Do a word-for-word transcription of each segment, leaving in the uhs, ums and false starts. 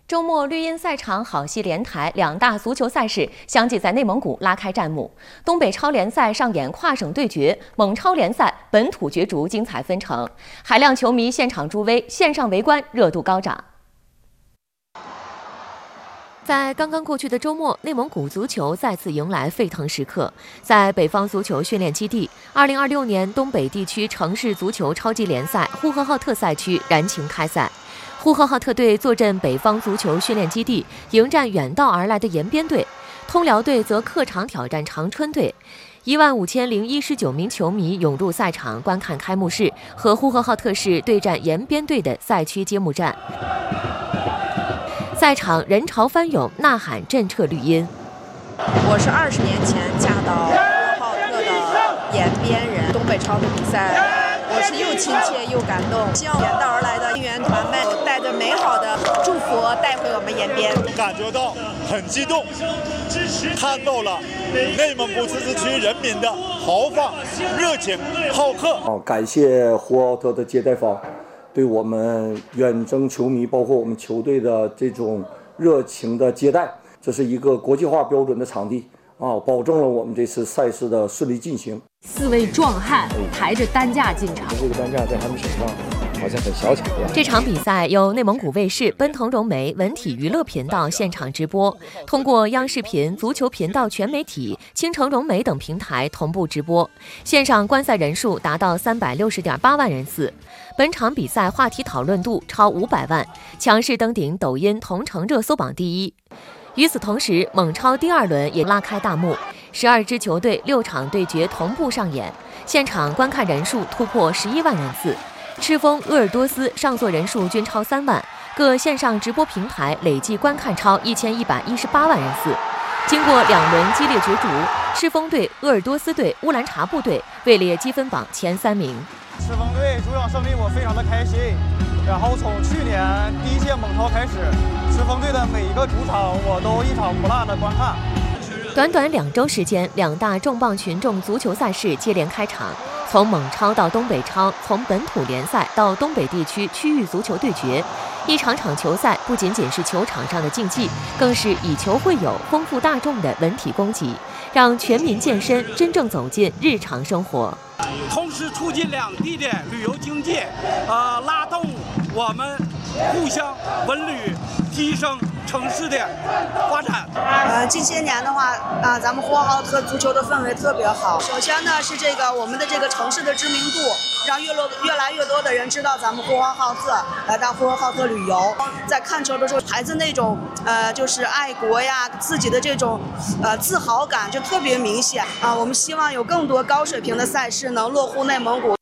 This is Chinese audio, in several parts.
周末，绿茵赛场、好戏连台，两大足球赛事相继在内蒙古拉开战幕。东北超联赛上演跨省对决，蒙超联赛本土角逐精彩纷呈，海量球迷现场助威，线上围观热度高涨。在刚刚过去的周末，内蒙古足球再次迎来沸腾时刻。在北方足球训练基地，二零二六年东北地区城市足球超级联赛呼和浩特赛区燃情开赛。呼和浩特队坐镇北方足球训练基地，迎战远道而来的延边队；通辽队则客场挑战长春队。一万五千零一十九名球迷涌入赛场观看开幕式和呼和浩特市对战延边队的赛区揭幕战。赛场人潮翻涌，呐喊震彻绿茵。 我是二十年前嫁到呼和浩特的延边人，东北超的比赛，我是又亲切又感动。希望远道而来的应援团们带着美好的祝福带回我们延边， 感觉到很激动，看到了内蒙古自治区人民的豪放、热情、好客。 哦，感谢呼和浩特的接待方对我们远征球迷，包括我们球队的这种热情的接待，这是一个国际化标准的场地啊，保证了我们这次赛事的顺利进行。 四位壮汉抬着担架进场， 这个担架在他们手上好像很小巧一样。 这场比赛由内蒙古卫视、奔腾融媒、文体娱乐频道现场直播，通过央视频、足球频道全媒体、青城融媒等平台同步直播，线上观赛人数达到三百六十点八万人次。本场比赛话题讨论度超五百万，强势登顶抖音同城热搜榜第一。与此同时，蒙超第二轮也拉开大幕，十二支球队六场对决同步上演，现场观看人数突破十一万人次。赤峰、鄂尔多斯上座人数均超三万，各线上直播平台累计观看超一千一百一十八万人次。经过两轮激烈角逐，赤峰队、鄂尔多斯队、乌兰察布队位列积分榜前三名。 赤峰队主场胜利，我非常的开心。然后从去年第一届蒙超开始，赤峰队的每一个主场我都一场不落的观看。 短短两周时间，两大重磅群众足球赛事接连开场。从蒙超到东北超，从本土联赛到东北地区区域足球对决，一场场球赛不仅仅是球场上的竞技，更是以球会友、丰富大众的文体供给，让全民健身真正走进日常生活。 同时促进两地的旅游经济，呃，拉动我们互相文旅，提升城市的发展。 呃，近些年的话，啊、呃，咱们呼和浩特足球的氛围特别好。首先呢，是这个我们的这个城市的知名度，让越多越来越多的人知道咱们呼和浩特，来到呼和浩特旅游。在看球的时候，孩子那种呃，就是爱国呀，自己的这种呃自豪感就特别明显啊、呃。我们希望有更多高水平的赛事能落户内蒙古。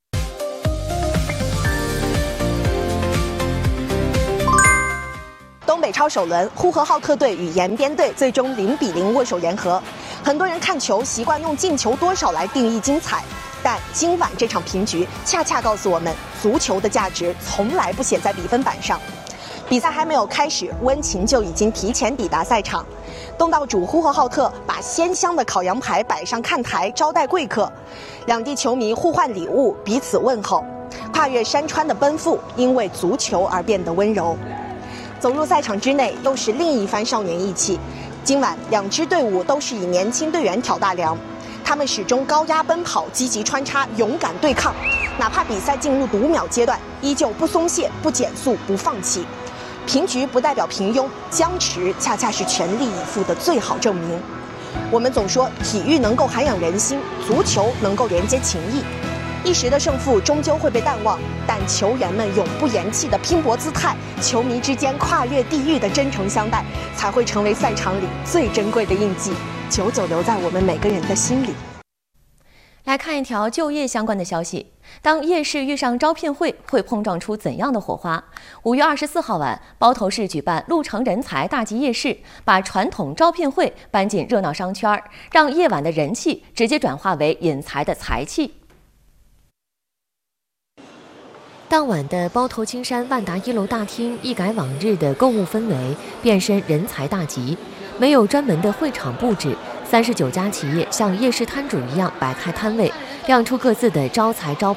东北超首轮，呼和浩特队与延边队最终零比零握手言和。很多人看球习惯用进球多少来定义精彩，但今晚这场平局恰恰告诉我们，足球的价值从来不写在比分板上。比赛还没有开始，温情就已经提前抵达赛场。东道主呼和浩特把鲜香的烤羊排摆上看台招待贵客，两地球迷互换礼物，彼此问候。跨越山川的奔赴，因为足球而变得温柔。走入赛场之内，又是另一番少年意气。今晚两支队伍都是以年轻队员挑大梁，他们始终高压奔跑，积极穿插，勇敢对抗。哪怕比赛进入读秒阶段，依旧不松懈、不减速、不放弃。平局不代表平庸，僵持恰恰是全力以赴的最好证明。我们总说体育能够涵养人心，足球能够连接情谊。一时的胜负终究会被淡忘，但球员们永不言弃的拼搏姿态，球迷之间跨越地域的真诚相待，才会成为赛场里最珍贵的印记，久久留在我们每个人的心里。 来看一条就业相关的消息：当夜市遇上招聘会，会碰撞出怎样的火花？五月二十四号晚，包头市举办鹿城人才大集夜市，把传统招聘会搬进热闹商圈，让夜晚的人气直接转化为引才的财气。当晚的包头青山万达一楼大厅，一改往日的购物氛围，变身人才大集。没有专门的会场布置，三十九家企业像夜市摊主一样摆开摊位，亮出各自的招财招